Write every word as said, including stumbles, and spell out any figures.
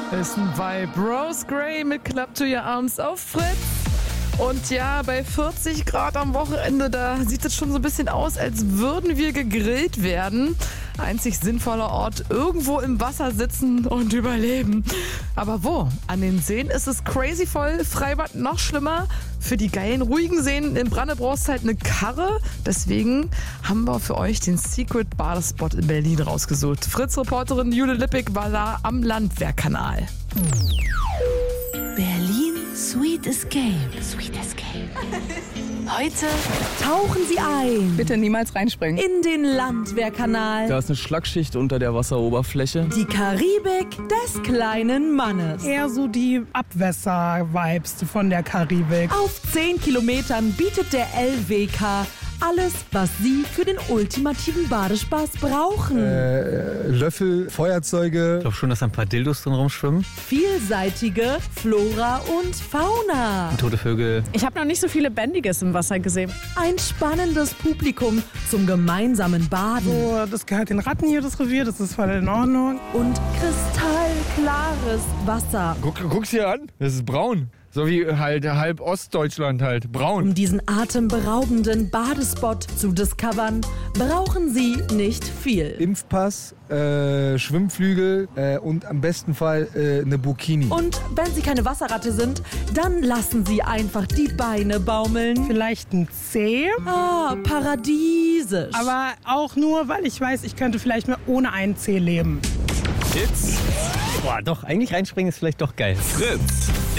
Ist ein Vibe. Rose Gray mit Clap to Your Arms auf Fritz. Und ja, bei vierzig Grad am Wochenende, da sieht es schon so ein bisschen aus, als würden wir gegrillt werden. Einzig sinnvoller Ort, irgendwo im Wasser sitzen und überleben. Aber wo? An den Seen ist es crazy voll, Freibad noch schlimmer. Für die geilen, ruhigen Seen in Branne brauchst du halt eine Karre. Deswegen haben wir für euch den Secret Badespot in Berlin rausgesucht. Fritz-Reporterin Jule Lippig war da am Landwehrkanal. Berlin Sweet Escape. Sweet Escape. Heute tauchen Sie ein. Bitte niemals reinspringen. In den Landwehrkanal. Da ist eine Schlagschicht unter der Wasseroberfläche. Die Karibik des kleinen Mannes. Eher so die Abwässer-Vibes von der Karibik. Auf zehn Kilometern bietet der L W K alles, was Sie für den ultimativen Badespaß brauchen. Äh, Löffel, Feuerzeuge. Ich glaube schon, dass ein paar Dildos drin rumschwimmen. Vielseitige Flora und Fauna. Tote Vögel. Ich habe noch nicht so viele Bändiges im Wasser gesehen. Ein spannendes Publikum zum gemeinsamen Baden. So, das gehört den Ratten hier, das Revier, das ist voll in Ordnung. Und kristallklares Wasser. Guck, guck's hier an, das ist braun. So wie halt halb Ostdeutschland halt, braun. Um diesen atemberaubenden Badespot zu discovern, brauchen Sie nicht viel. Impfpass, äh, Schwimmflügel äh, und am besten Fall äh, eine Burkini. Und wenn Sie keine Wasserratte sind, dann lassen Sie einfach die Beine baumeln. Vielleicht ein Zeh, Ah, paradiesisch. aber auch nur, weil ich weiß, ich könnte vielleicht mal ohne einen Zeh leben. Hits. Boah, doch, eigentlich reinspringen ist vielleicht doch geil. Fritz.